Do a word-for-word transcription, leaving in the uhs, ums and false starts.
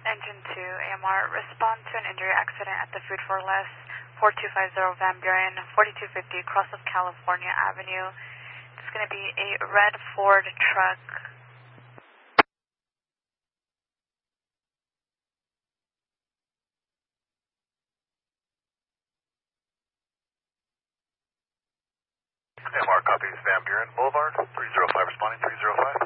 Engine two, A M R, respond to an injury accident at the Food for Less, four two five zero Van Buren, forty-two fifty Cross of California Avenue. It's going to be a red Ford truck. M R copies Van Buren Boulevard, three zero five responding, three zero five.